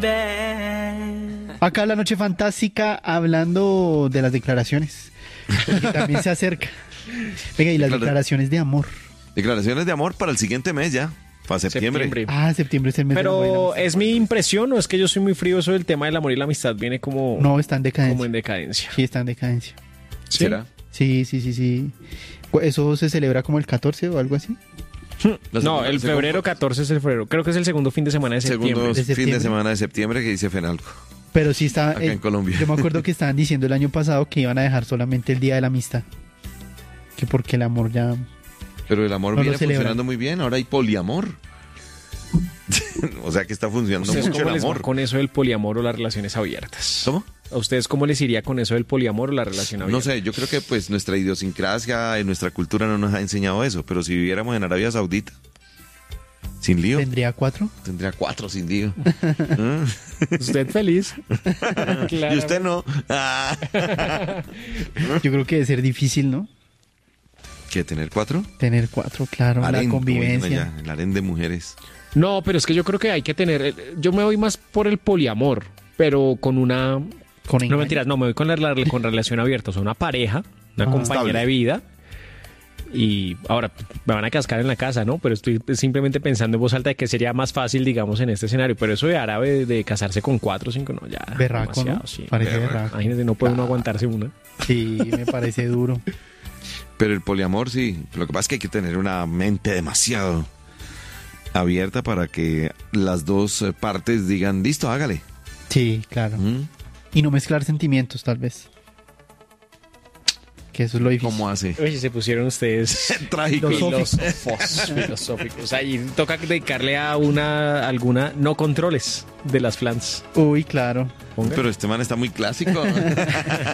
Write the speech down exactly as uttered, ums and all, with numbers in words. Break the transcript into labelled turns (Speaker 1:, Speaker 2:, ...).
Speaker 1: Acá la noche fantástica hablando de las declaraciones, porque también se acerca. Venga, y las
Speaker 2: Declara-
Speaker 1: declaraciones de amor.
Speaker 2: Declaraciones de amor para el siguiente mes ya, para septiembre.
Speaker 3: Septiembre.
Speaker 1: Ah, septiembre es el mes del amor y la
Speaker 3: Pero
Speaker 1: amistad.
Speaker 3: es mi impresión, o es que yo soy muy frío, eso del tema del amor y la amistad viene como,
Speaker 1: No, está en decadencia.
Speaker 3: como en decadencia.
Speaker 1: Sí, está en decadencia.
Speaker 2: ¿Será?
Speaker 1: Sí, sí, sí, sí. ¿Eso se celebra como el catorce o algo así?
Speaker 2: La
Speaker 3: No,
Speaker 2: segunda-
Speaker 3: el
Speaker 2: segundo-
Speaker 3: catorce catorce es el febrero. Creo que es el segundo fin de semana de septiembre.
Speaker 2: Segundo
Speaker 1: ¿De
Speaker 2: fin de
Speaker 1: septiembre?
Speaker 2: semana de septiembre que dice Fenalco.
Speaker 1: Pero sí está...
Speaker 2: Acá en Colombia.
Speaker 1: Yo me acuerdo que estaban diciendo el año pasado que iban a dejar solamente el Día de la Amistad. Que porque el amor ya...
Speaker 2: Pero el amor
Speaker 1: No lo
Speaker 2: viene
Speaker 1: celebran.
Speaker 2: funcionando muy bien, ahora hay poliamor. O sea que está funcionando
Speaker 3: ¿Ustedes
Speaker 2: mucho
Speaker 3: cómo
Speaker 2: el
Speaker 3: les va
Speaker 2: amor.
Speaker 3: con eso del poliamor o las relaciones abiertas?
Speaker 2: ¿Cómo?
Speaker 3: ¿A ustedes cómo les iría con eso del poliamor o la relación abierta?
Speaker 2: No sé, yo creo que pues nuestra idiosincrasia y nuestra cultura no nos ha enseñado eso, pero si viviéramos en Arabia Saudita, sin lío,
Speaker 1: ¿Tendría cuatro?
Speaker 2: tendría cuatro sin lío. ¿Ah?
Speaker 3: ¿Usted feliz?
Speaker 2: Y usted no. Ah.
Speaker 1: Yo creo que debe ser difícil, ¿no?
Speaker 2: ¿Qué, tener cuatro?
Speaker 1: Tener cuatro, claro,
Speaker 2: Harén,
Speaker 1: la
Speaker 2: como dicen
Speaker 1: convivencia.
Speaker 2: allá, el harén de mujeres.
Speaker 3: No, pero es que yo creo que hay que tener... Yo me voy más por el poliamor, pero con una...
Speaker 1: Con
Speaker 3: No
Speaker 1: engaño.
Speaker 3: mentiras, no, me voy con la, la- con relación abierta. O sea, una pareja, una
Speaker 1: Ah.
Speaker 3: compañera
Speaker 2: Estable.
Speaker 3: de vida. Y ahora me van a cascar en la casa, ¿no? Pero estoy simplemente pensando en voz alta de que sería más fácil, digamos, en este escenario. Pero eso de árabe, de casarse con cuatro o cinco, no, ya.
Speaker 1: Berraco,
Speaker 3: demasiado,
Speaker 1: ¿no?
Speaker 3: sí.
Speaker 1: Parece
Speaker 2: Berraco.
Speaker 1: berraco.
Speaker 3: Imagínate, no puede uno aguantarse una.
Speaker 1: Sí, me parece duro.
Speaker 2: Pero el poliamor sí, lo que pasa es que hay que tener una mente demasiado abierta para que las dos eh, partes digan, listo, hágale.
Speaker 1: Sí, claro.
Speaker 2: ¿Mm?
Speaker 1: Y no mezclar sentimientos, tal vez. Que eso es lo difícil.
Speaker 2: ¿Cómo hace?
Speaker 3: Oye, se pusieron ustedes
Speaker 2: Trágico.
Speaker 3: filósofos, filosóficos. Ahí toca dedicarle a una, alguna, no controles de las flans.
Speaker 1: Uy, claro.
Speaker 3: Ponga.
Speaker 2: Pero este man está muy clásico.